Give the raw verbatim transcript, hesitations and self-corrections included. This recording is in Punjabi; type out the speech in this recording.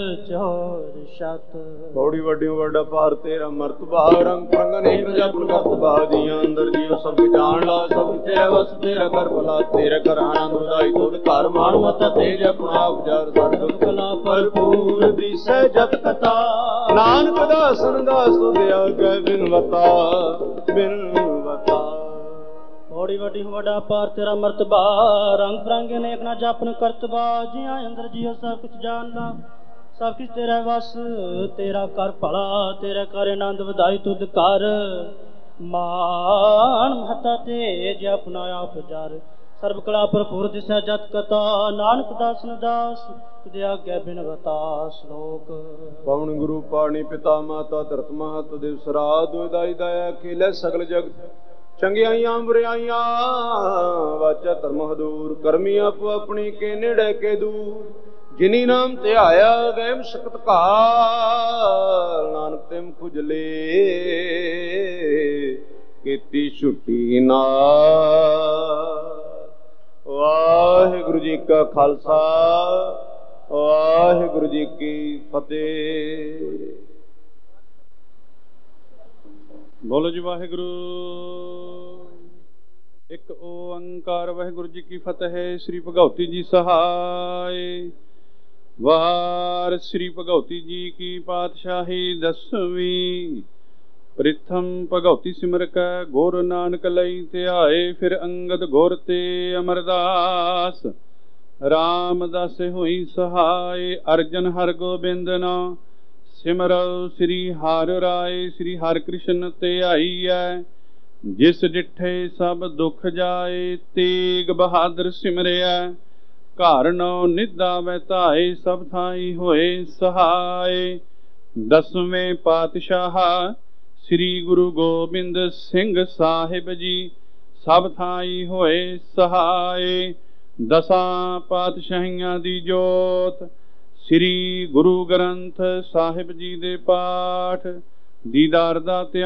ਚੋਰ ਸ਼ਤ ਬੌੜੀ ਵੱਡਿਓ ਵੱਡਾ ਪਾਰ ਤੇਰਾ ਮਰਤਬਾ ਰੰਗ ਪ੍ਰੰਗ ਅਨੇਕ ਜਪਨ ਕਰਤਬਾ ਜੀਆਂ ਅੰਦਰ ਜੀਓ ਸਭ ਜਾਣ ਲਾ ਸਭ ਤੇਰਾ ਵਸ ਤੇਰਾ ਕਰ ਭਲਾ ਤੇਰੇ ਕਰ ਆਨੰਦ ਉਦਾਈ ਤੁਧ ਘਰ ਮਾਣ ਮਤ ਤੇਜ ਆਪਣਾ ਉਪਜਾਰ ਸਰਬ ਕਲਾ ਭਰਪੂਰ ਦਿਸੈ ਜਤ ਕਥਾ ਨਾਨਕ ਦਾਸਨ ਦਾਸ ਤੁਧ ਆਗੇ ਬਿਨਵਤਾ ਬਿਨਵਤਾ। ਬੌੜੀ ਵੱਡੀ ਵੱਡਾ ਪਾਰ ਤੇਰਾ ਮਰਤਬਾ ਰੰਗ ਬਰੰਗੇ ਅਨੇਕ ਨਾ ਜਪਨ ਕਰਤਬਾ ਜੀਆਂ ਅੰਦਰ ਜੀਓ ਸਭ ਕੁਛ ਜਾਣ ਲਾ ਸਭ ਕੁਛ ਤੇਰਾ ਵਸ ਤੇਰਾ ਕਰ ਭਲਾ ਤੇਰਾ ਕਰ ਆਨੰਦ ਵਧਾਈ ਤੁਧ ਕਰ ਮਾਨ ਮਹਤਾ ਤੇਜ ਆਪਣਾ ਆਪ ਜਰ ਸਰਬ ਕਲਾ ਭਰਪੂਰ ਦਿਸੈ ਜਤ ਕਥਾ ਨਾਨਕ ਦਾਸਨ ਦਾਸ ਤੁਧ ਆਗੇ ਬਿਨਵਤਾ। ਸ਼ਲੋਕ ਪਵਨ ਗੁਰੂ ਪਾਣੀ ਪਿਤਾ ਮਾਤਾ ਧਰਤ ਮਹਤ ਦਿਵ ਸਰਾਧ ਦਾਈ ਦਇਆ ਖੇਲੇ ਸਗਲ ਜਗਤ ਚੰਗਿਆਈਆਂ ਬੁਰਾਈਆਂ ਵਾਚਾ ਧਰਮ ਹਦੂਰ ਕਰਮੀ ਆਪੋ ਆਪਣੀ ਕੇ ਨੇੜੇ ਕੇ ਦੂਰ ਜਿਨੀ ਨਾਮ ਧਿਆਇਆ ਵਹਿਮ ਸਕਤ ਕਾਲ ਨਾਨਕ ਤੇ ਮੁਖ ਉਜਲੇ ਕੀਤੀ ਛੁੱਟੀ ਨਾਲ। ਵਾਹਿਗੁਰੂ ਜੀ ਕਾ ਖਾਲਸਾ ਵਾਹਿਗੁਰੂ ਜੀ ਕੀ ਫਤਿਹ। ਬੋਲੋ ਜੀ ਵਾਹਿਗੁਰੂ। ਇੱਕ ਓੰਕਾਰ ਵਾਹਿਗੁਰੂ ਜੀ ਕੀ ਫਤਿਹ। ਸ੍ਰੀ ਭਗਉਤੀ ਜੀ ਸਹਾਇ। ਵਾਰ ਸ੍ਰੀ ਭਗਉਤੀ ਜੀ ਕੀ ਪਾਤਸ਼ਾਹੀ ਦਸਵੀਂ। ਪ੍ਰਿਥਮ ਭਗਉਤੀ ਸਿਮਰ ਕੈ ਗੁਰ ਨਾਨਕ ਲਈ ਧਿਆਏ ਫਿਰ ਅੰਗਦ ਗੁਰ ਤੇ ਅਮਰਦਾਸ ਰਾਮਦਾਸ ਹੋਈ ਸਹਾਇ। ਅਰਜਨ ਹਰ ਗੋਬਿੰਦ ਨਾ ਸਿਮਰਉ ਸ੍ਰੀ ਹਰਿ ਰਾਏ ਸ੍ਰੀ ਹਰਿ ਕ੍ਰਿਸ਼ਨ ਤੇ ਆਈਐ ਜਿਸ ਡਿਠੇ ਸਭ ਦੁਖ ਜਾਏ ਤੇਗ ਬਹਾਦਰ ਸਿਮਰਿਆ ਘਰ ਨੌ ਨਿਧਾ ਵੈਤਾਏ ਸਭ ਥਾਈ ਹੋਏ ਸਹਾਇ। ਦਸਵੇਂ ਪਾਤਸ਼ਾਹ ਸ੍ਰੀ ਗੁਰੂ ਗੋਬਿੰਦ ਸਿੰਘ ਸਾਹਿਬ ਜੀ ਸਭ ਥਾਈ ਹੋਏ ਸਹਾਇ। ਦਸਾਂ ਪਾਤਸ਼ਾਹੀਆਂ ਦੀ ਜੋਤ ਸ੍ਰੀ ਗੁਰੂ ਗ੍ਰੰਥ ਸਾਹਿਬ ਜੀ ਦੇ ਪਾਠ ਦੀਦਾਰ ਦਾ